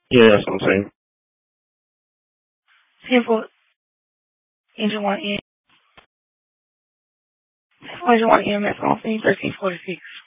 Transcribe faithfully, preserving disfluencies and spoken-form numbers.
Yeah, that's what I'm saying. ten for engine one in. ten for engine one in, that's on scene, thirteen forty-six.